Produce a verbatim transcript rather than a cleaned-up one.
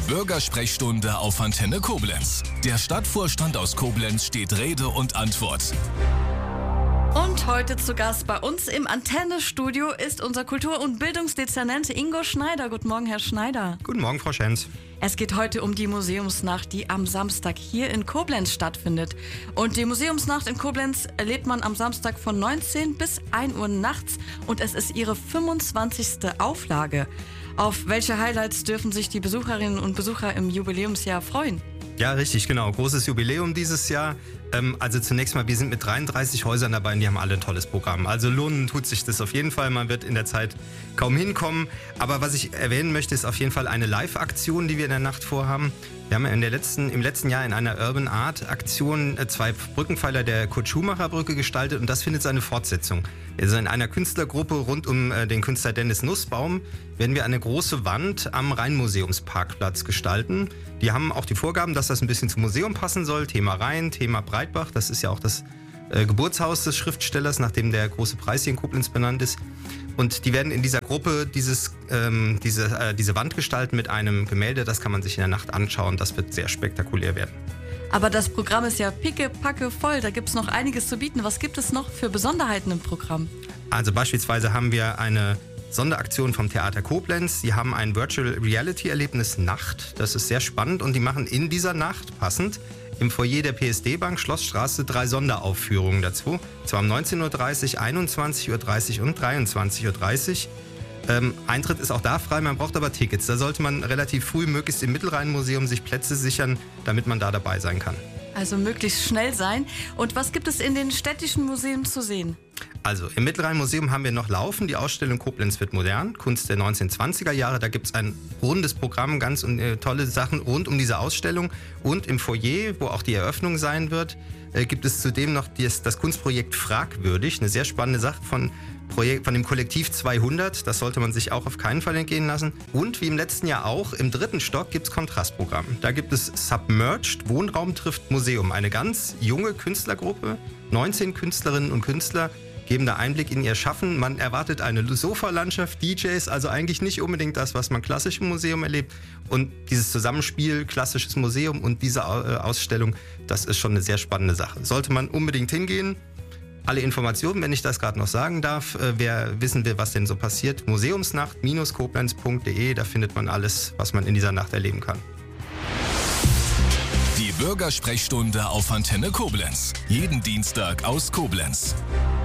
Bürgersprechstunde auf Antenne Koblenz. Der Stadtvorstand aus Koblenz steht Rede und Antwort. Und heute zu Gast bei uns im Antenne-Studio ist unser Kultur- und Bildungsdezernent Ingo Schneider. Guten Morgen, Herr Schneider. Guten Morgen, Frau Schenz. Es geht heute um die Museumsnacht, die am Samstag hier in Koblenz stattfindet. Und die Museumsnacht in Koblenz erlebt man am Samstag von neunzehn bis ein Uhr nachts und es ist ihre fünfundzwanzigste Auflage. Auf welche Highlights dürfen sich die Besucherinnen und Besucher im Jubiläumsjahr freuen? Ja, richtig, genau. Großes Jubiläum dieses Jahr. Ähm, also zunächst mal, wir sind mit dreiunddreißig Häusern dabei und die haben alle ein tolles Programm. Also lohnen tut sich das auf jeden Fall. Man wird in der Zeit kaum hinkommen. Aber was ich erwähnen möchte, ist auf jeden Fall eine Live-Aktion, die wir in der Nacht vorhaben. Wir haben in der letzten, im letzten Jahr in einer Urban Art Aktion zwei Brückenpfeiler der Kurt-Schumacher-Brücke gestaltet und das findet seine Fortsetzung. Also in einer Künstlergruppe rund um den Künstler Dennis Nussbaum werden wir eine große Wand am Rheinmuseumsparkplatz gestalten. Die haben auch die Vorgaben, dass das ein bisschen zum Museum passen soll. Thema Rhein, Thema Breitbach, das ist ja auch das äh, Geburtshaus des Schriftstellers, nachdem der große Preis hier in Koblenz benannt ist. Und die werden in dieser Gruppe dieses, ähm, diese, äh, diese Wand gestalten mit einem Gemälde. Das kann man sich in der Nacht anschauen. Das wird sehr spektakulär werden. Aber das Programm ist ja picke-packe voll. Da gibt es noch einiges zu bieten. Was gibt es noch für Besonderheiten im Programm? Also beispielsweise haben wir eine Sonderaktion vom Theater Koblenz. Die haben ein Virtual Reality Erlebnis Nacht. Das ist sehr spannend und die machen in dieser Nacht passend im Foyer der P S D-Bank Schlossstraße drei Sonderaufführungen dazu. Und zwar um neunzehn Uhr dreißig, einundzwanzig Uhr dreißig und dreiundzwanzig Uhr dreißig. Ähm, Eintritt ist auch da frei, man braucht aber Tickets. Da sollte man relativ früh möglichst im Mittelrhein-Museum sich Plätze sichern, damit man da dabei sein kann. Also möglichst schnell sein. Und was gibt es in den städtischen Museen zu sehen? Also im Mittelrhein-Museum haben wir noch laufen die Ausstellung Koblenz wird modern, Kunst der neunzehnhundertzwanziger Jahre. Da gibt es ein rundes Programm, ganz äh, tolle Sachen rund um diese Ausstellung. Und im Foyer, wo auch die Eröffnung sein wird, äh, gibt es zudem noch das, das Kunstprojekt Fragwürdig, eine sehr spannende Sache von, Projekt, von dem Kollektiv zweihundert. Das sollte man sich auch auf keinen Fall entgehen lassen. Und wie im letzten Jahr auch, im dritten Stock gibt es Kontrastprogramm. Da gibt es Submerged, Wohnraum trifft Museum. Eine ganz junge Künstlergruppe, neunzehn Künstlerinnen und Künstler, geben da Einblick in ihr Schaffen. Man erwartet eine Sofalandschaft, D Js, also eigentlich nicht unbedingt das, was man klassisch im Museum erlebt. Und dieses Zusammenspiel, klassisches Museum und diese Ausstellung, das ist schon eine sehr spannende Sache. Sollte man unbedingt hingehen. Alle Informationen, wenn ich das gerade noch sagen darf, wer wissen will, was denn so passiert, museumsnacht Bindestrich koblenz punkt de, da findet man alles, was man in dieser Nacht erleben kann. Die Bürgersprechstunde auf Antenne Koblenz. Jeden Dienstag aus Koblenz.